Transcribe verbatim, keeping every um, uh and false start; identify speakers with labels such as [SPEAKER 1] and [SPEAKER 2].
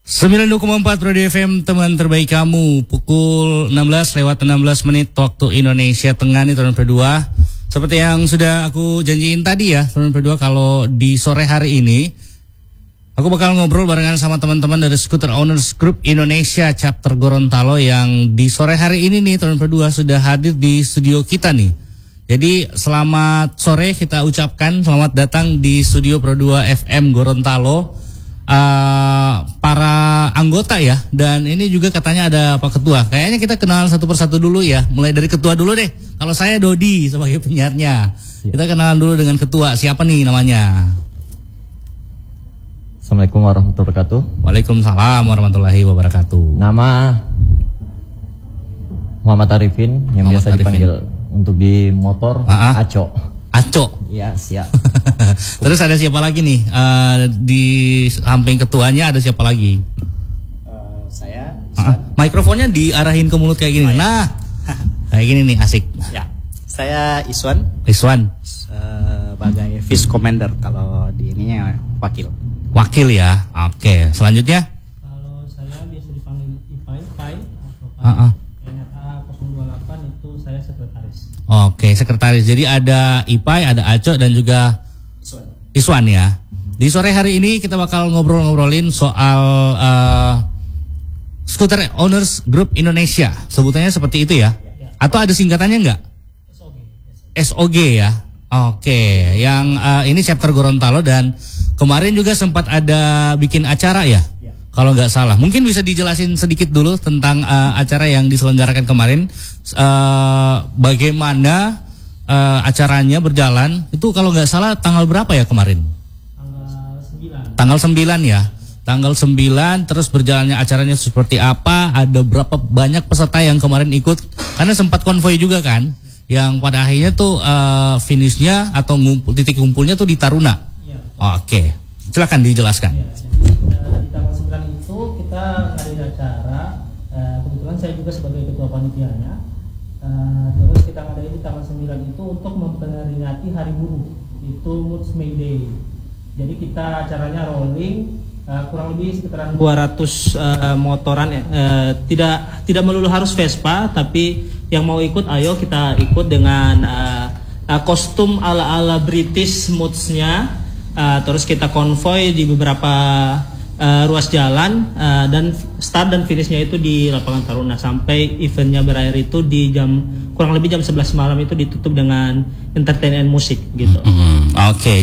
[SPEAKER 1] sembilan puluh dua koma empat Radio F M, teman terbaik kamu. Pukul enam belas lewat enam belas menit waktu Indonesia Tengah nih teman berdua. Seperti yang sudah aku janjiin tadi ya teman berdua, kalau di sore hari ini aku bakal ngobrol barengan sama teman-teman dari Scooter Owners Group Indonesia Chapter Gorontalo yang di sore hari ini nih teman berdua sudah hadir di studio kita nih. Jadi selamat sore kita ucapkan, selamat datang di studio Pro dua F M Gorontalo. Uh, para anggota ya, dan ini juga katanya ada Pak Ketua. Kayaknya kita kenal satu persatu dulu ya. Mulai dari Ketua dulu deh. Kalau saya Dodi sebagai penyiarnya, ya. Kita kenalan dulu dengan Ketua. Siapa nih namanya?
[SPEAKER 2] Assalamualaikum warahmatullahi wabarakatuh.
[SPEAKER 1] Waalaikumsalam warahmatullahi wabarakatuh.
[SPEAKER 2] Nama Muhammad Arifin, yang Muhammad biasa Arifin. Dipanggil untuk di motor uh-huh. Aco.
[SPEAKER 1] Aco.
[SPEAKER 2] Ya, siap.
[SPEAKER 1] Terus ada siapa lagi nih? Uh, di samping ketuanya ada siapa lagi?
[SPEAKER 3] Uh, saya.
[SPEAKER 1] Uh, mikrofonnya diarahin ke mulut kayak gini. Oh, ya. Nah, kayak gini nih asik.
[SPEAKER 3] Ya. Saya Iswan.
[SPEAKER 1] Iswan.
[SPEAKER 3] Sebagai Vice Commander, kalau di ininya wakil.
[SPEAKER 1] Wakil ya. Oke. Selanjutnya?
[SPEAKER 4] Kalau saya biasa dipanggil Ipai, Pai atau Pai.
[SPEAKER 1] Uh-uh.
[SPEAKER 4] N R A nol dua delapan itu saya sekretaris.
[SPEAKER 1] Oke, sekretaris. Jadi ada Ipai, ada Aco, dan juga
[SPEAKER 3] Iswan.
[SPEAKER 1] Iswan ya. Di sore hari ini kita bakal ngobrol-ngobrolin soal uh, Scooter Owners Group Indonesia. Sebutannya seperti itu ya? Atau ada singkatannya enggak?
[SPEAKER 4] S O G.
[SPEAKER 1] S O G ya. Oke, yang uh, ini chapter Gorontalo, dan kemarin juga sempat ada bikin acara ya? Kalau nggak salah, mungkin bisa dijelasin sedikit dulu tentang uh, acara yang diselenggarakan kemarin, uh, bagaimana uh, acaranya berjalan. Itu kalau nggak salah tanggal berapa ya kemarin?
[SPEAKER 4] Tanggal sembilan.
[SPEAKER 1] Tanggal sembilan ya, tanggal sembilan. Terus berjalannya acaranya seperti apa? Ada berapa banyak peserta yang kemarin ikut? Karena sempat konvoy juga kan, yang pada akhirnya tuh uh, finishnya atau ngumpul, titik kumpulnya tuh di Taruna.
[SPEAKER 4] Ya.
[SPEAKER 1] Oke, silakan dijelaskan.
[SPEAKER 4] Ya, itu kita ngadain acara, uh, kebetulan saya juga sebagai ketua panitianya, uh, terus kita ngadain di tanggal sembilan itu untuk memperingati Hari Buruh, itu Moods May Day. Jadi kita acaranya rolling, uh, kurang lebih sekitaran dua ratus uh, motoran, uh, tidak tidak melulu harus Vespa, tapi yang mau ikut ayo kita ikut dengan uh, uh, kostum ala-ala British moods-nya, uh, terus kita konvoy di beberapa Uh, ruas jalan, uh, dan start dan finishnya itu di lapangan Taruna, sampai eventnya berakhir itu di jam kurang lebih jam sebelas malam itu ditutup dengan entertainment musik gitu.
[SPEAKER 1] Mm-hmm. Oke. Okay.